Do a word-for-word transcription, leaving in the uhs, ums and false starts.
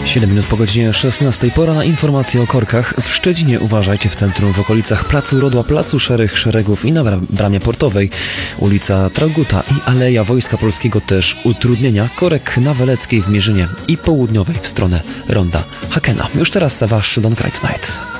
siedem minut po godzinie szesnastej. Pora na informacje o korkach. W Szczecinie uważajcie w centrum, w okolicach Placu Rodła, Placu Szarych Szeregów i na Bramie Portowej. Ulica Traguta i Aleja Wojska Polskiego też utrudnienia. Korek na Weleckiej w Mierzynie i Południowej w stronę Ronda Hakena. Już teraz wasz Don't Cry Tonight.